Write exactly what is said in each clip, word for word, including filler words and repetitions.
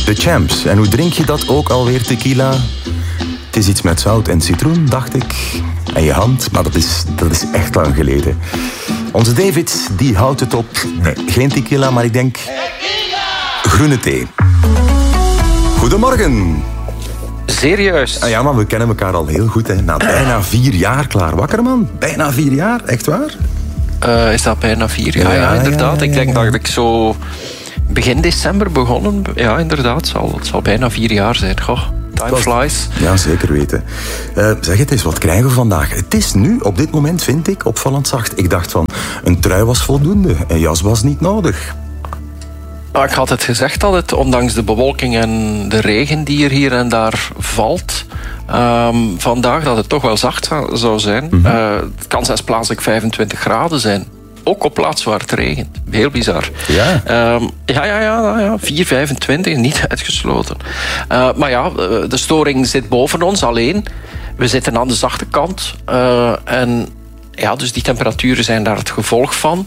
De Champs. En hoe drink je dat ook alweer, tequila? Het is iets met zout en citroen, dacht ik. En je hand, maar dat is, dat is echt lang geleden. Onze David, die houdt het op. Nee, geen tequila, maar ik denk... Tequila! Groene thee. Goedemorgen. Zeer juist. Ah ja, maar we kennen elkaar al heel goed, hè. Na bijna vier jaar, klaar wakker, man. Bijna vier jaar, echt waar? Uh, is dat bijna vier jaar? Ja, ja, ja inderdaad. Ja, ja, ja, ja. Ik denk dat ik zo begin december begonnen. Ja, inderdaad. Het zal, het zal bijna vier jaar zijn. Goh, time flies. Ja, zeker weten. Uh, zeg het eens, wat krijgen we vandaag? Het is nu, op dit moment, vind ik, opvallend zacht. Ik dacht van, een trui was voldoende. Een jas was niet nodig. Ik had het gezegd dat het, ondanks de bewolking en de regen die er hier en daar valt, um, vandaag dat het toch wel zacht zou zijn. Mm-hmm. Uh, het kan zelfs plaatselijk vijfentwintig graden zijn. Ook op plaatsen waar het regent. Heel bizar. Ja, um, ja, ja, ja, ja. vier, vijfentwintig, niet uitgesloten. Uh, maar ja, de storing zit boven ons alleen. We zitten aan de zachte kant. Uh, en ja, dus die temperaturen zijn daar het gevolg van.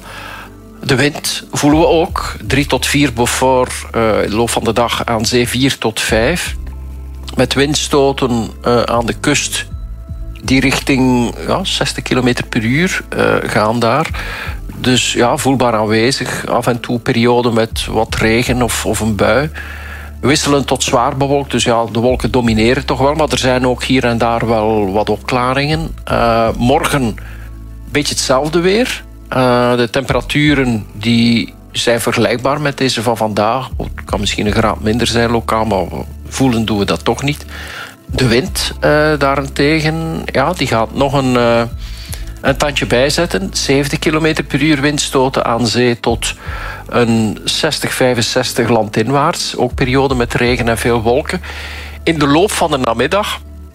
De wind voelen we ook. drie tot vier Beaufort, uh, in de loop van de dag aan zee vier tot vijf. Met windstoten uh, aan de kust die richting ja, zestig kilometer per uur uh, gaan daar. Dus ja, voelbaar aanwezig. Af en toe periode met wat regen of, of een bui. Wisselend tot zwaar bewolkt. Dus ja, de wolken domineren toch wel. Maar er zijn ook hier en daar wel wat opklaringen. Uh, morgen een beetje hetzelfde weer. Uh, de temperaturen die zijn vergelijkbaar met deze van vandaag. Het kan misschien een graad minder zijn lokaal, maar voelen doen we dat toch niet. De wind uh, daarentegen, ja, die gaat nog een, uh, een tandje bijzetten. zeventig kilometer per uur windstoten aan zee tot een zestig, vijfenzestig landinwaarts. Ook periode met regen en veel wolken. In de loop van de namiddag,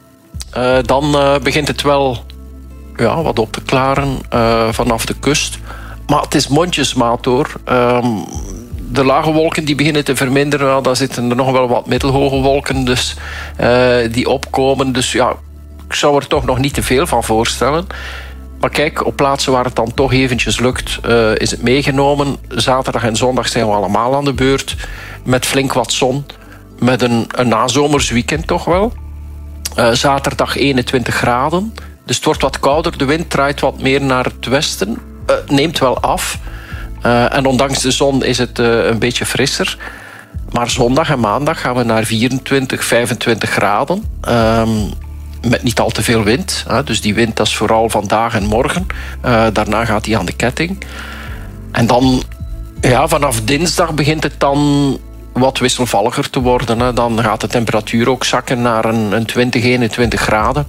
uh, dan uh, begint het wel... Ja, wat op te klaren uh, vanaf de kust. Maar het is mondjesmaat hoor. Um, de lage wolken die beginnen te verminderen. Nou, daar zitten er nog wel wat middelhoge wolken dus, uh, die opkomen. Dus ja, ik zou er toch nog niet te veel van voorstellen. Maar kijk, op plaatsen waar het dan toch eventjes lukt, uh, is het meegenomen. Zaterdag en zondag zijn we allemaal aan de beurt. Met flink wat zon. Met een, een nazomers weekend toch wel. Uh, zaterdag eenentwintig graden. Dus het wordt wat kouder, de wind draait wat meer naar het westen. Uh, neemt wel af. Uh, en ondanks de zon is het uh, een beetje frisser. Maar zondag en maandag gaan we naar vierentwintig, vijfentwintig graden. Um, met niet al te veel wind. Hè. Dus die wind dat is vooral vandaag en morgen. Uh, daarna gaat die aan de ketting. En dan, ja, vanaf dinsdag begint het dan wat wisselvalliger te worden. Hè. Dan gaat de temperatuur ook zakken naar een, een twintig, eenentwintig graden.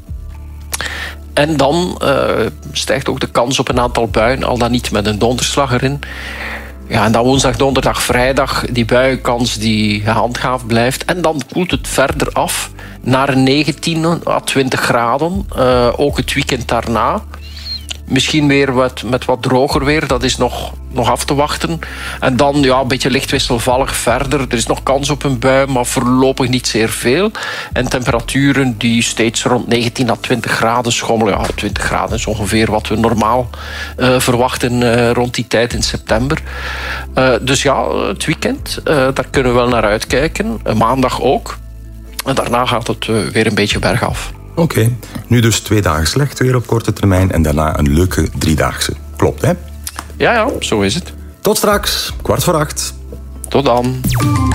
En dan uh, stijgt ook de kans op een aantal buien, al dan niet met een donderslag erin. Ja, en dan woensdag, donderdag, vrijdag, die buienkans die gehandhaafd blijft. En dan koelt het verder af naar een negentien à twintig graden. Uh, ook het weekend daarna. Misschien weer wat, met wat droger weer, dat is nog, nog af te wachten. En dan ja, een beetje licht wisselvallig verder. Er is nog kans op een bui, maar voorlopig niet zeer veel. En temperaturen die steeds rond negentien à twintig graden schommelen. Ja, twintig graden is ongeveer wat we normaal uh, verwachten uh, rond die tijd in september. Uh, dus ja, het weekend, uh, daar kunnen we wel naar uitkijken. Uh, maandag ook. En daarna gaat het uh, weer een beetje bergaf. Oké, okay. Nu dus twee dagen slecht weer op korte termijn en daarna een leuke driedaagse. Klopt, hè? Ja, ja, zo is het. Tot straks, kwart voor acht. Tot dan.